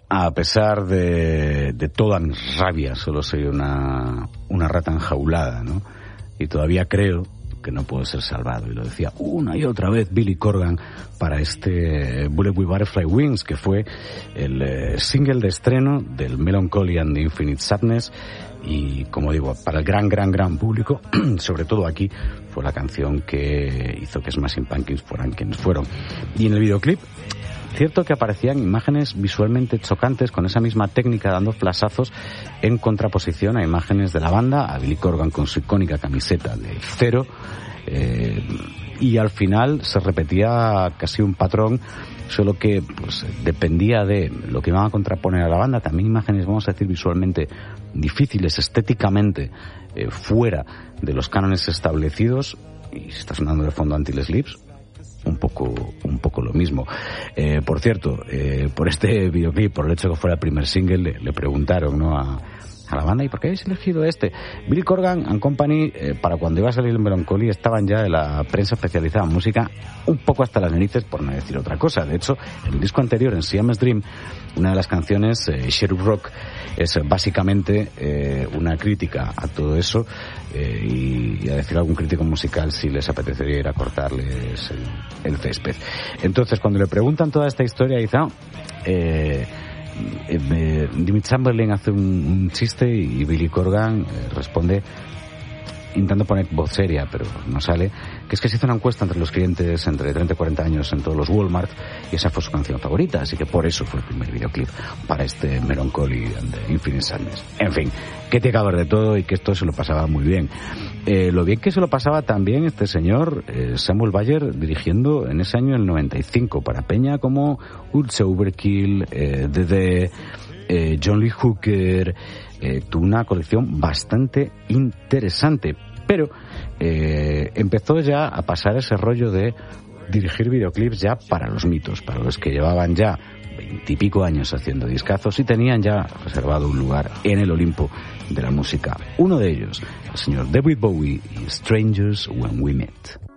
A pesar de toda mi rabia, solo soy una rata enjaulada, ¿no? Y todavía creo que no puedo ser salvado. Y lo decía una y otra vez Billy Corgan para este Bullet with Butterfly Wings, que fue el single de estreno del Melancholy and the Infinite Sadness. Y, como digo, para el gran público, sobre todo aquí, fue la canción que hizo que Smashing Pumpkins fueran quienes fueron. Y en el videoclip, cierto que aparecían imágenes visualmente chocantes con esa misma técnica, dando flashazos en contraposición a imágenes de la banda, a Billy Corgan con su icónica camiseta de Cero, y al final se repetía casi un patrón, solo que pues dependía de lo que iban a contraponer a la banda. También imágenes, vamos a decir, visualmente difíciles, estéticamente fuera de los cánones establecidos. Y está sonando de fondo Until Sleeps, un poco lo mismo. Por cierto, por este videoclip, por el hecho de que fuera el primer single, le preguntaron, ¿no?, a la banda, ¿y por qué habéis elegido este? Billy Corgan and Company, para cuando iba a salir el Melancholy, estaban ya en la prensa especializada en música un poco hasta las narices, por no decir otra cosa. De hecho, en el disco anterior, en Siamese Dream, una de las canciones, Sheriff Rock, es básicamente una crítica a todo eso, y a decir a algún crítico musical si les apetecería ir a cortarles el césped. Entonces, cuando le preguntan toda esta historia, dice, Jimmy Chamberlain hace un chiste y Billy Corgan responde intentando poner voz seria, pero no sale, que es que se hizo una encuesta entre los clientes entre 30 y 40 años en todos los Walmart y esa fue su canción favorita, así que por eso fue el primer videoclip para este Melancholy and the Infinite Sadness. En fin, que te acabas de todo y que esto se lo pasaba muy bien. Lo bien que se lo pasaba también este señor Samuel Bayer dirigiendo en ese año, el 95, para peña como Ultra Overkill, The John Lee Hooker. Tuvo una colección bastante interesante, pero empezó ya a pasar ese rollo de dirigir videoclips ya para los mitos, para los que llevaban ya 20 y pico años haciendo discazos y tenían ya reservado un lugar en el Olimpo de la música. Uno de ellos, el señor David Bowie y Strangers When We Met.